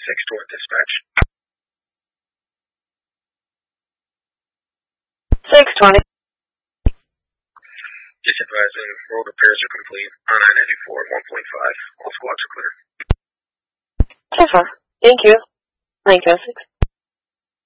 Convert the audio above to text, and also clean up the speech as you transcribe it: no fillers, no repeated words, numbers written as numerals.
Toward dispatch. 620. Just advising, road repairs are complete on I-94 at 1.5. All squads are clear. 10-4. Thank you. 906.